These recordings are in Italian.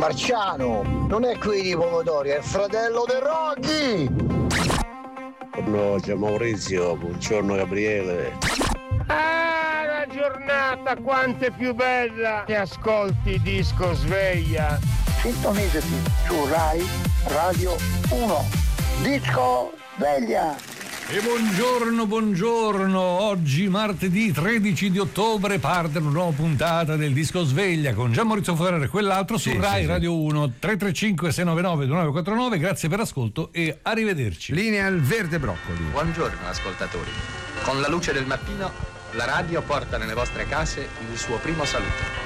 Marciano, non è qui di pomodori, è il fratello De Rocchi. Buongiorno Maurizio, buongiorno Gabriele. Ah, la giornata quanto è più bella che ascolti Disco Sveglia. Sintonizzati su Rai Radio 1. Disco Sveglia. E buongiorno, oggi martedì 13 di ottobre parte una nuova puntata del Disco Sveglia con Gian Maurizio Ferrari e quell'altro su Rai Radio 1, 335 699 2949, grazie per l'ascolto e arrivederci. Linea al Verde Broccoli. Buongiorno ascoltatori, con la luce del mattino la radio porta nelle vostre case il suo primo saluto.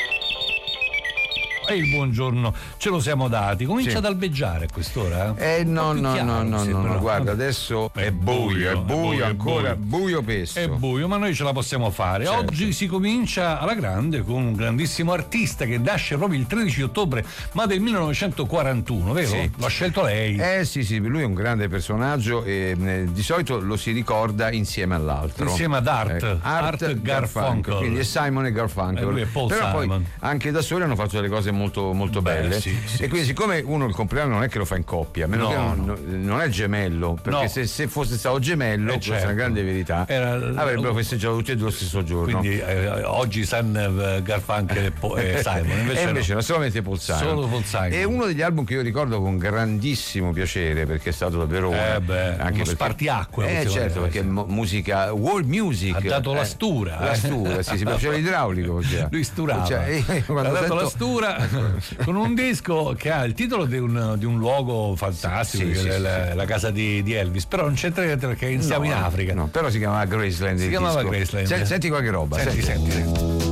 E il buongiorno ce lo siamo dati, comincia ad albeggiare a quest'ora? No, guarda, adesso è buio ancora, buio pesto. È buio, ma noi ce la possiamo fare. Certo. Oggi si comincia alla grande con un grandissimo artista che nasce proprio il 13 ottobre, ma del 1941, vero? Sì. L'ha scelto lei. Sì, lui è un grande personaggio e di solito lo si ricorda insieme all'altro. Insieme ad Art Garfunkel. Quindi è Simon e Garfunkel. Lui è Paul Però Simon. poi anche da soli hanno fatto delle cose molto belle. Sì, e quindi siccome uno il compleanno non è che lo fa in coppia, a meno che non è gemello, perché se fosse stato gemello, questa è una grande verità, avrebbero festeggiato tutti e due lo stesso giorno. Quindi oggi San Garfunkel e Simon, invece no, solamente Paul Simon. Solo Paul Simon. È uno degli album che io ricordo con grandissimo piacere perché è stato davvero anche uno spartiacque. Certo, perché musica, world music, ha dato la stura. La stura, si faceva l'idraulico. Lui sturava. Ha dato la stura con un disco che ha il titolo di un luogo fantastico, la casa di Elvis, però non c'entra niente perché siamo in Africa. No, però si chiamava Graceland. Graceland. Senti qualche roba. Senti.